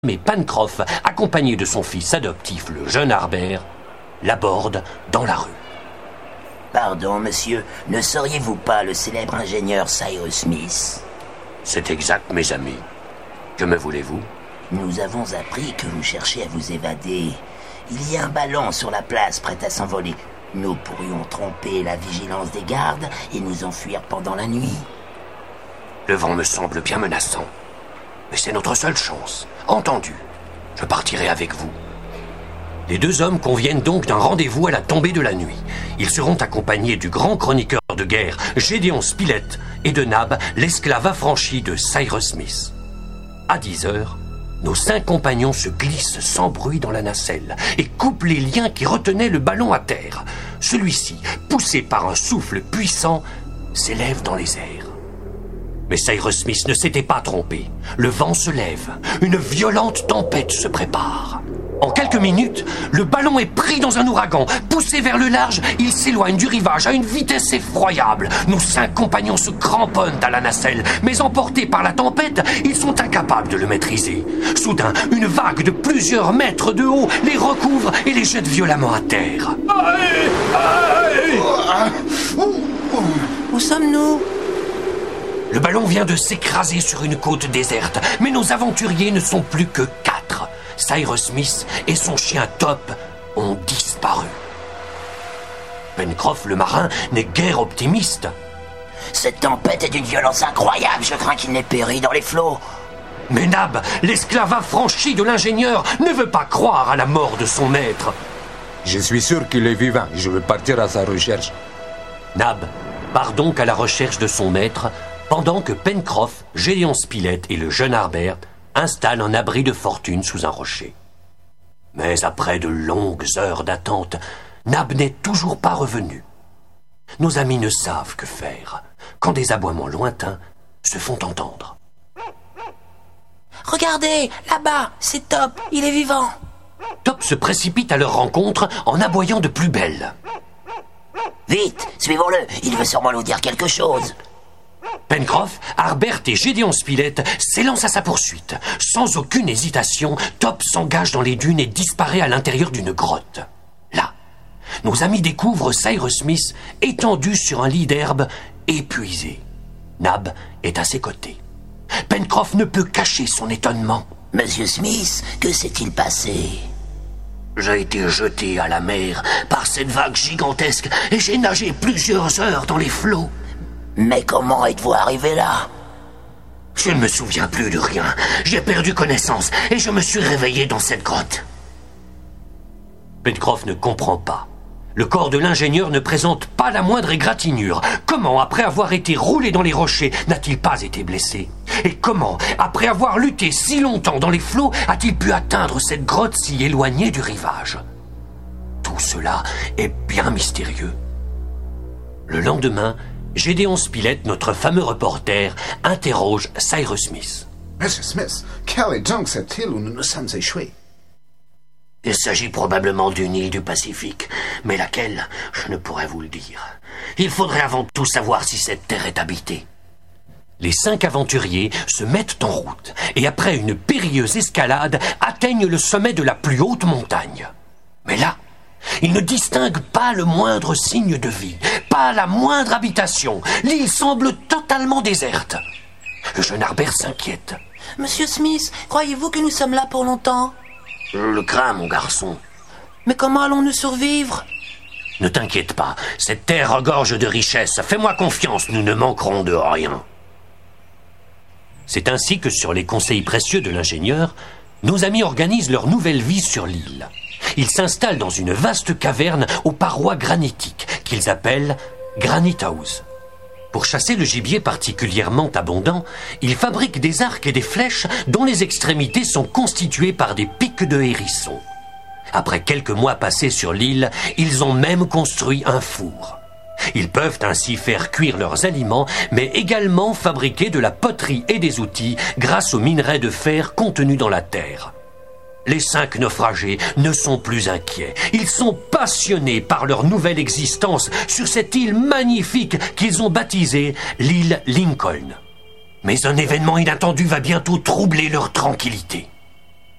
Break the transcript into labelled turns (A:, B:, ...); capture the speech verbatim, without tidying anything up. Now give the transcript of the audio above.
A: Mais Pencroff, accompagné de son fils adoptif, le jeune Harbert, l'aborde dans la rue.
B: Pardon, monsieur, ne seriez-vous pas le célèbre ingénieur Cyrus Smith?
A: C'est exact, mes amis. Que me voulez-vous?
B: Nous avons appris que vous cherchez à vous évader. Il y a un ballon sur la place prêt à s'envoler. Nous pourrions tromper la vigilance des gardes et nous enfuir pendant la nuit.
A: Le vent me semble bien menaçant. Mais c'est notre seule chance. Entendu. Je partirai avec vous. Les deux hommes conviennent donc d'un rendez-vous à la tombée de la nuit. Ils seront accompagnés du grand chroniqueur de guerre, Gédéon Spilett, et de Nab, l'esclave affranchi de Cyrus Smith. À dix heures, nos cinq compagnons se glissent sans bruit dans la nacelle et coupent les liens qui retenaient le ballon à terre. Celui-ci, poussé par un souffle puissant, s'élève dans les airs. Mais Cyrus Smith ne s'était pas trompé. Le vent se lève. Une violente tempête se prépare. En quelques minutes, le ballon est pris dans un ouragan. Poussé vers le large, il s'éloigne du rivage à une vitesse effroyable. Nos cinq compagnons se cramponnent à la nacelle, mais emportés par la tempête, ils sont incapables de le maîtriser. Soudain, une vague de plusieurs mètres de haut les recouvre et les jette violemment à terre.
C: Aïe, aïe.
D: Où sommes-nous ?
A: Le ballon vient de s'écraser sur une côte déserte, mais nos aventuriers ne sont plus que quatre. Cyrus Smith et son chien Top ont disparu. Pencroff, le marin, n'est guère optimiste.
B: Cette tempête est d'une violence incroyable, je crains qu'il n'ait péri dans les flots.
A: Mais Nab, l'esclave affranchi de l'ingénieur, ne veut pas croire à la mort de son maître.
E: Je suis sûr qu'il est vivant, je vais partir à sa recherche.
A: Nab part donc à la recherche de son maître, pendant que Pencroff, Gédéon Spilett et le jeune Harbert installent un abri de fortune sous un rocher. Mais après de longues heures d'attente, Nab n'est toujours pas revenu. Nos amis ne savent que faire quand des aboiements lointains se font entendre.
D: Regardez, là-bas, c'est Top, il est vivant.
A: Top se précipite à leur rencontre en aboyant de plus belle.
B: Vite, suivons-le, il veut sûrement nous dire quelque chose.
A: Pencroff, Harbert et Gédéon Spilett s'élancent à sa poursuite. Sans aucune hésitation, Top s'engage dans les dunes et disparaît à l'intérieur d'une grotte. Là, nos amis découvrent Cyrus Smith étendu sur un lit d'herbe, épuisé. Nab est à ses côtés. Pencroff ne peut cacher son étonnement.
B: « Monsieur Smith, que s'est-il passé ?»
A: J'ai été jeté à la mer par cette vague gigantesque et j'ai nagé plusieurs heures dans les flots.
B: Mais comment êtes-vous arrivé là?
A: Je ne me souviens plus de rien. J'ai perdu connaissance et je me suis réveillé dans cette grotte. Pencroff ne comprend pas. Le corps de l'ingénieur ne présente pas la moindre égratignure. Comment, après avoir été roulé dans les rochers, n'a-t-il pas été blessé? Et comment, après avoir lutté si longtemps dans les flots, a-t-il pu atteindre cette grotte si éloignée du rivage? Tout cela est bien mystérieux. Le lendemain, Gédéon Spilett, notre fameux reporter, interroge Cyrus Smith.
C: « Monsieur Smith, quelle est donc cette île où nous nous sommes échoués ?»
A: Il s'agit probablement d'une île du Pacifique, mais laquelle, je ne pourrais vous le dire. Il faudrait avant tout savoir si cette terre est habitée. Les cinq aventuriers se mettent en route et après une périlleuse escalade, atteignent le sommet de la plus haute montagne. Mais là, ils ne distinguent pas le moindre signe de vie, pas la moindre habitation. L'île semble totalement déserte. Le jeune Harbert s'inquiète.
D: « Monsieur Smith, croyez-vous que nous sommes là pour longtemps ?»
A: Je le crains, mon garçon.
D: Mais comment allons-nous survivre?
A: Ne t'inquiète pas, cette terre regorge de richesses. Fais-moi confiance, nous ne manquerons de rien. C'est ainsi que, sur les conseils précieux de l'ingénieur, nos amis organisent leur nouvelle vie sur l'île. Ils s'installent dans une vaste caverne aux parois granitiques, qu'ils appellent Granite House. Pour chasser le gibier particulièrement abondant, ils fabriquent des arcs et des flèches dont les extrémités sont constituées par des pics de hérisson. Après quelques mois passés sur l'île, ils ont même construit un four. Ils peuvent ainsi faire cuire leurs aliments, mais également fabriquer de la poterie et des outils grâce aux minerais de fer contenus dans la terre. Les cinq naufragés ne sont plus inquiets. Ils sont passionnés par leur nouvelle existence sur cette île magnifique qu'ils ont baptisée l'île Lincoln. Mais un événement inattendu va bientôt troubler leur tranquillité.